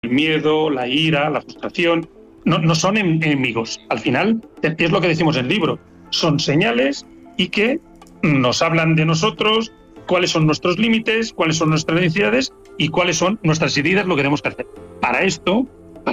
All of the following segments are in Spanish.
el miedo, la ira, la frustración, no son enemigos. Al final, es lo que decimos en el libro, son señales y que nos hablan de nosotros, cuáles son nuestros límites, cuáles son nuestras necesidades y cuáles son nuestras heridas, lo que tenemos que hacer. Para esto,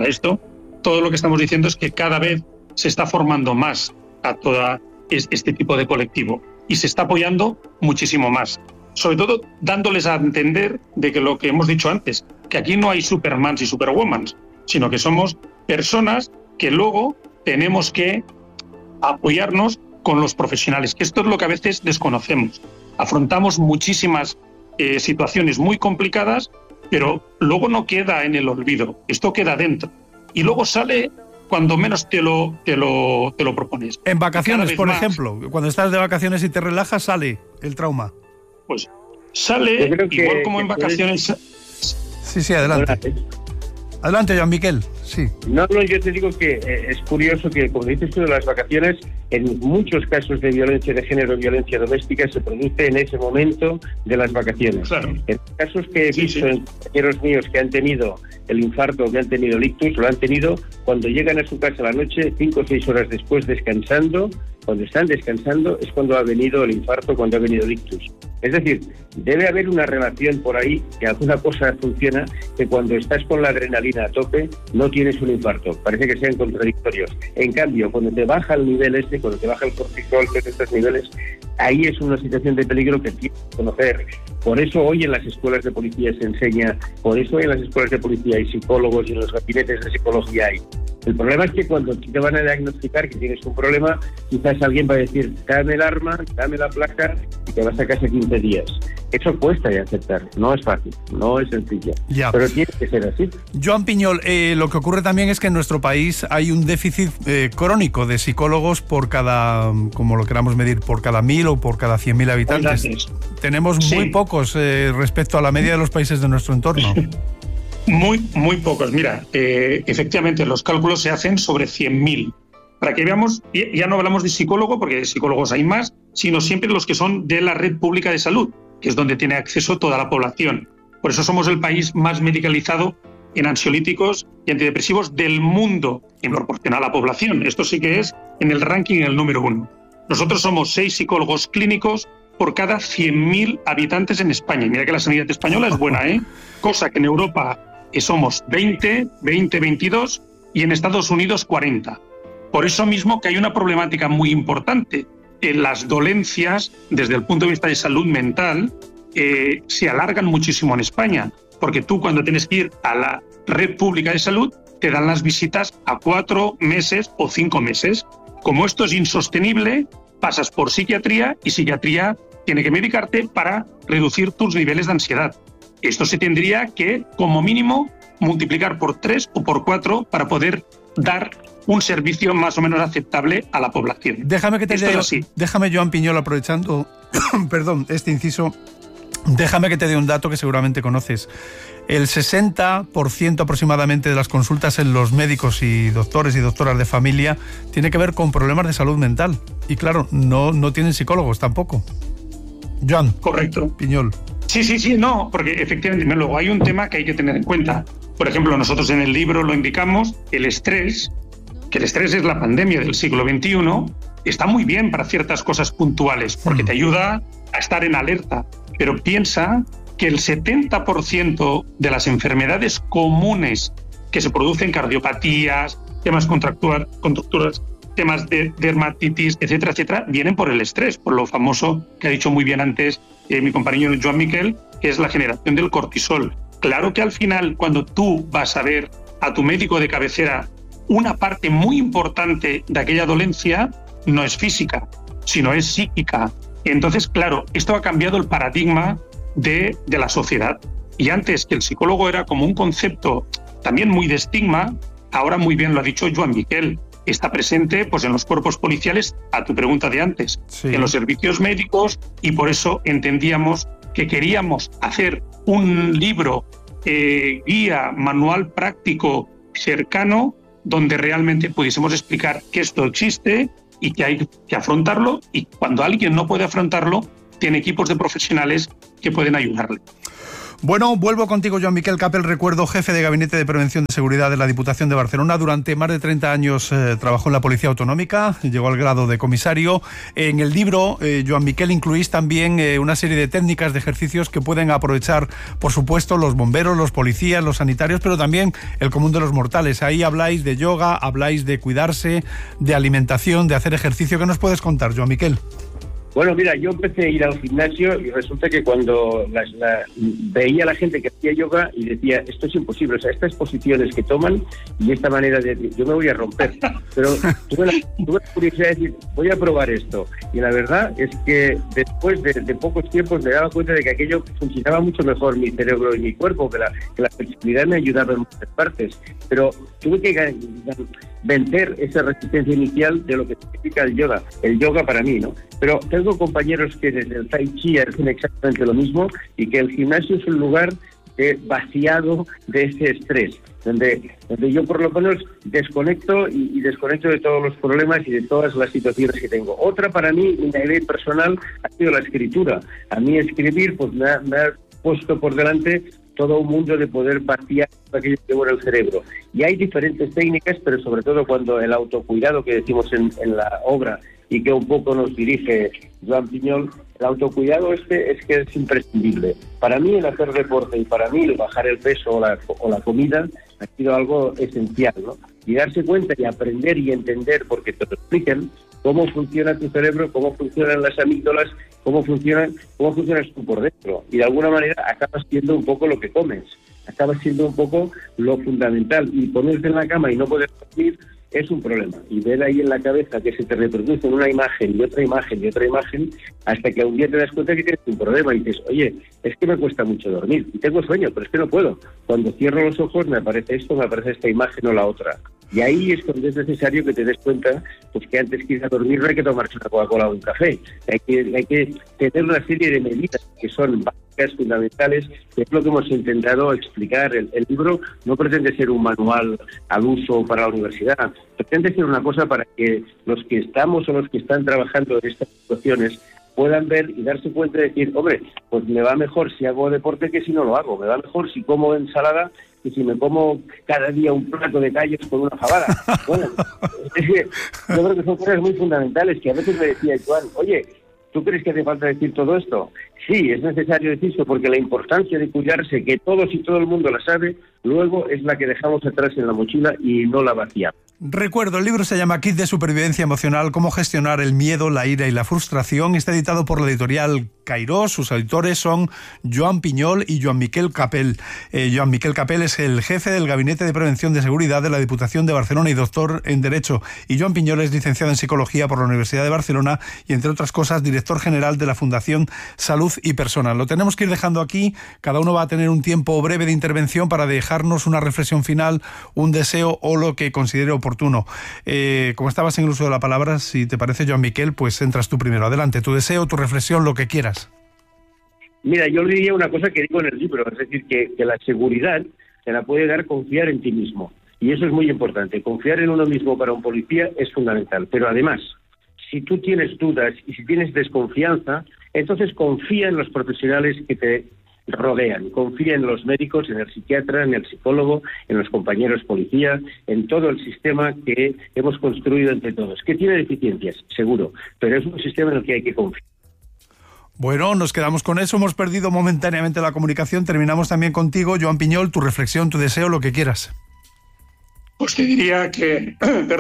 todo lo que estamos diciendo es que cada vez se está formando más a todo este tipo de colectivo y se está apoyando muchísimo más. Sobre todo dándoles a entender de que lo que hemos dicho antes, que aquí no hay Supermans y Superwomans, sino que somos personas que luego tenemos que apoyarnos con los profesionales, que esto es lo que a veces desconocemos. Afrontamos muchísimas situaciones muy complicadas, pero luego no queda en el olvido, esto queda dentro. Y luego sale cuando menos te lo propones. En vacaciones, por ejemplo, cuando estás de vacaciones y te relajas, sale el trauma. Pues sale igual como en vacaciones. Sí, adelante. Adelante, Joan Miquel. Sí. No, yo te digo que es curioso que, como dices tú de las vacaciones, en muchos casos de violencia de género, violencia doméstica, se produce en ese momento de las vacaciones. Claro. En casos que he visto en compañeros míos que han tenido el infarto o que han tenido el ictus, lo han tenido cuando llegan a su casa a la noche, 5 o 6 horas después, descansando. Cuando están descansando es cuando ha venido el infarto, cuando ha venido el ictus. Es decir, debe haber una relación por ahí, que alguna cosa funciona, que cuando estás con la adrenalina a tope no tienes un infarto. Parece que sean contradictorios. En cambio, cuando te baja el nivel cuando te baja el cortisol, que es estos niveles, ahí es una situación de peligro que tienes que conocer. Por eso hoy en las escuelas de policía se enseña, por eso hoy en las escuelas de policía hay psicólogos y en los gabinetes de psicología hay. El problema es que cuando te van a diagnosticar que tienes un problema, quizás alguien va a decir, dame el arma, dame la placa y te vas a casa 15 días. Eso cuesta de aceptar, no es fácil, no es sencillo, pero tiene que ser así. Joan Piñol, lo que ocurre también es que en nuestro país hay un déficit crónico de psicólogos por cada, como lo queramos medir, por cada 1.000 o por cada 100.000 habitantes. Tenemos muy pocos respecto a la media de los países de nuestro entorno. Muy pocos. Mira, efectivamente los cálculos se hacen sobre 100.000. Para que veamos, ya no hablamos de psicólogo, porque de psicólogos hay más, sino siempre los que son de la red pública de salud, que es donde tiene acceso toda la población. Por eso somos el país más medicalizado en ansiolíticos y antidepresivos del mundo en proporción a la población. Esto sí que es en el ranking el número 1. Nosotros somos 6 psicólogos clínicos por cada 100.000 habitantes en España. Y mira que la sanidad española es buena, cosa que en Europa somos 22 y en Estados Unidos 40. Por eso mismo que hay una problemática muy importante. Las dolencias, desde el punto de vista de salud mental, se alargan muchísimo en España, porque tú cuando tienes que ir a la red pública de salud, te dan las visitas a 4 meses o 5 meses. Como esto es insostenible, pasas por psiquiatría y psiquiatría tiene que medicarte para reducir tus niveles de ansiedad. Esto se tendría que, como mínimo, multiplicar por 3 o por 4 para poder dar un servicio más o menos aceptable a la población. Déjame, Joan Piñol, aprovechando este inciso, déjame que te dé un dato que seguramente conoces. El 60% aproximadamente de las consultas en los médicos y doctores y doctoras de familia tiene que ver con problemas de salud mental. Y claro, no tienen psicólogos tampoco. Joan. Correcto. Piñol. Sí, no, porque efectivamente luego hay un tema que hay que tener en cuenta. Por ejemplo, nosotros en el libro lo indicamos, el estrés, que el estrés es la pandemia del siglo XXI, está muy bien para ciertas cosas puntuales, porque te ayuda a estar en alerta, pero piensa que el 70% de las enfermedades comunes que se producen, cardiopatías, temas contracturas, temas de dermatitis, etcétera, vienen por el estrés, por lo famoso que ha dicho muy bien antes mi compañero Joan Miquel, que es la generación del cortisol. Claro que al final, cuando tú vas a ver a tu médico de cabecera, una parte muy importante de aquella dolencia no es física, sino es psíquica. Entonces, claro, esto ha cambiado el paradigma de la sociedad. Y antes, que el psicólogo era como un concepto también muy de estigma, ahora muy bien lo ha dicho Joan Miquel, está presente pues en los cuerpos policiales, a tu pregunta de antes, en los servicios médicos, y por eso entendíamos que queríamos hacer un libro, guía, manual práctico, cercano, donde realmente pudiésemos explicar que esto existe y que hay que afrontarlo, y cuando alguien no puede afrontarlo, tiene equipos de profesionales que pueden ayudarle. Bueno, vuelvo contigo, Joan Miquel Capel. Recuerdo, jefe de Gabinete de Prevención de Seguridad de la Diputación de Barcelona. Durante más de 30 años trabajó en la Policía Autonómica, llegó al grado de comisario. En el libro, Joan Miquel, incluís también una serie de técnicas, de ejercicios que pueden aprovechar, por supuesto, los bomberos, los policías, los sanitarios, pero también el común de los mortales. Ahí habláis de yoga, habláis de cuidarse, de alimentación, de hacer ejercicio. ¿Qué nos puedes contar, Joan Miquel? Bueno, mira, yo empecé a ir al gimnasio y resulta que cuando veía a la gente que hacía yoga y decía, esto es imposible, o sea, estas posiciones que toman y esta manera de... yo me voy a romper. Pero tuve la curiosidad de decir, voy a probar esto. Y la verdad es que después de pocos tiempos me daba cuenta de que aquello funcionaba mucho mejor mi cerebro y mi cuerpo, que la flexibilidad me ayudaba en muchas partes. Pero tuve que vencer esa resistencia inicial de lo que significa el yoga para mí, ¿no? Pero tengo compañeros que desde el Tai Chi hacen exactamente lo mismo y que el gimnasio es un lugar vaciado de ese estrés, donde yo por lo menos desconecto y desconecto de todos los problemas y de todas las situaciones que tengo. Otra para mí, una idea personal, ha sido la escritura. A mí escribir pues me ha puesto por delante todo un mundo de poder vaciar aquello que llevo en el cerebro. Y hay diferentes técnicas, pero sobre todo cuando el autocuidado que decimos en la obra y que un poco nos dirige Joan Piñol, el autocuidado es que es imprescindible. Para mí el hacer deporte y para mí el bajar el peso o la comida ha sido algo esencial, ¿no? Y darse cuenta y aprender y entender, porque te lo explican, cómo funciona tu cerebro, cómo funcionan las amígdalas, cómo funcionas tú por dentro. Y de alguna manera acabas siendo un poco lo que comes, acabas siendo un poco lo fundamental. Y ponerte en la cama y no poder dormir es un problema. Y ver ahí en la cabeza que se te reproduce una imagen y otra imagen y otra imagen, hasta que un día te das cuenta que tienes un problema y dices, oye, es que me cuesta mucho dormir y tengo sueño, pero es que no puedo. Cuando cierro los ojos me aparece esto, me aparece esta imagen o la otra. Y ahí es cuando es necesario que te des cuenta pues que antes que ir a dormir no hay que tomarse una Coca-Cola o un café. Hay que tener una serie de medidas que son básicas, fundamentales, que es lo que hemos intentado explicar. El libro no pretende ser un manual al uso para la universidad, pretende ser una cosa para que los que estamos o los que están trabajando en estas situaciones puedan ver y darse cuenta de decir, hombre, pues me va mejor si hago deporte que si no lo hago, me va mejor si como ensalada que si me como cada día un plato de callos con una fabada. Bueno, es que yo creo que son cosas muy fundamentales que a veces me decía Joan, oye, ¿tú crees que hace falta decir todo esto? Sí, es necesario decirlo porque la importancia de cuidarse, que todos y todo el mundo la sabe, luego es la que dejamos atrás en la mochila y no la vaciamos. Recuerdo, el libro se llama Kit de Supervivencia Emocional, cómo gestionar el miedo, la ira y la frustración. Está editado por la editorial Cairós. Sus editores son Joan Piñol y Joan Miquel Capel. Joan Miquel Capel es el jefe del Gabinete de Prevención de Seguridad de la Diputación de Barcelona y doctor en Derecho. Y Joan Piñol es licenciado en Psicología por la Universidad de Barcelona y, entre otras cosas, director general de la Fundación Salud y Personal. Lo tenemos que ir dejando aquí. Cada uno va a tener un tiempo breve de intervención para dejarnos una reflexión final, un deseo o lo que considere oportuno. Como estabas en el uso de la palabra, si te parece, Joan Miquel, pues entras tú primero. Adelante, tu deseo, tu reflexión, lo que quieras. Mira, yo le diría una cosa que digo en el libro, es decir, que la seguridad te la puede dar confiar en ti mismo. Y eso es muy importante. Confiar en uno mismo para un policía es fundamental. Pero además, si tú tienes dudas y si tienes desconfianza, entonces confía en los profesionales que te rodean. Confía en los médicos, en el psiquiatra, en el psicólogo, en los compañeros policías, en todo el sistema que hemos construido entre todos. Que tiene deficiencias, seguro, pero es un sistema en el que hay que confiar. Bueno, nos quedamos con eso. Hemos perdido momentáneamente la comunicación. Terminamos también contigo, Joan Piñol, tu reflexión, tu deseo, lo que quieras. Pues te diría que,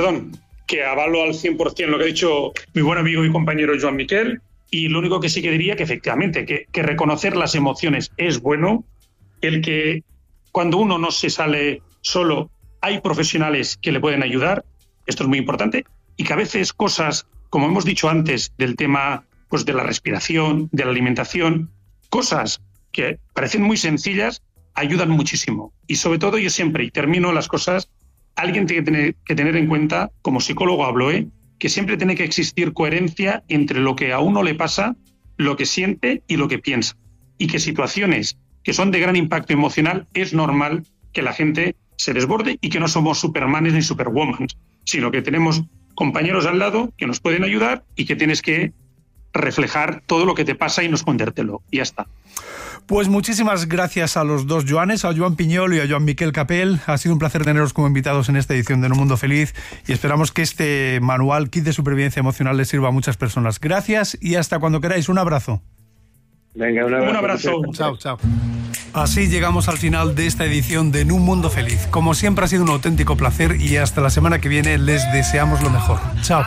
que avalo al 100% lo que ha dicho mi buen amigo y compañero Joan Miquel. Y lo único que sí que diría que efectivamente, que reconocer las emociones es bueno, el que cuando uno no se sale solo hay profesionales que le pueden ayudar, esto es muy importante, y que a veces cosas, como hemos dicho antes, del tema pues de la respiración, de la alimentación, cosas que parecen muy sencillas, ayudan muchísimo. Y sobre todo yo siempre, y termino las cosas, alguien tiene que tener en cuenta, como psicólogo hablo, que siempre tiene que existir coherencia entre lo que a uno le pasa, lo que siente y lo que piensa. Y que situaciones que son de gran impacto emocional es normal que la gente se desborde y que no somos supermanes ni superwoman, sino que tenemos compañeros al lado que nos pueden ayudar y que tienes que reflejar todo lo que te pasa y no escondértelo. Y ya está. Pues muchísimas gracias a los dos Joanes, a Joan Piñol y a Joan Miquel Capel. Ha sido un placer teneros como invitados en esta edición de En un Mundo Feliz y esperamos que este manual, kit de supervivencia emocional, les sirva a muchas personas. Gracias y hasta cuando queráis. Un abrazo. Venga, un abrazo. Chao, chao. Así llegamos al final de esta edición de En un Mundo Feliz. Como siempre ha sido un auténtico placer y hasta la semana que viene les deseamos lo mejor. Chao.